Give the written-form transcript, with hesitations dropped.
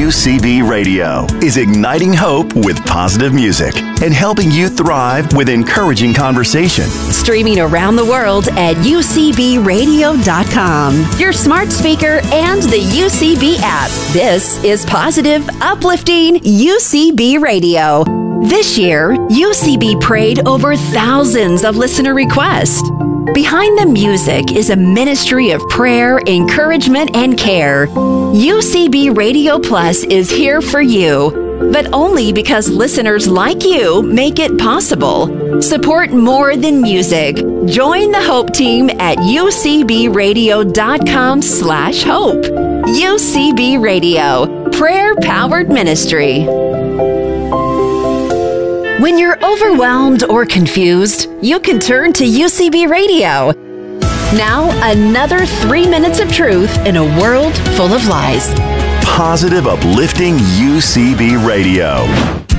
UCB Radio is igniting hope with positive music and helping you thrive with encouraging conversation. Streaming around the world at UCBradio.com, your smart speaker, and the UCB app. This is positive, uplifting UCB Radio. This year, UCB prayed over thousands of listener requests. Behind the music is a ministry of prayer, encouragement, and care. UCB Radio Plus is here for you, but only because listeners like you make it possible. Support more than music. Join the Hope Team at UCBradio.com/hope. UCB Radio, prayer-powered ministry. When you're overwhelmed or confused, you can turn to UCB Radio. Now, another 3 minutes of truth in a world full of lies. Positive, uplifting UCB Radio.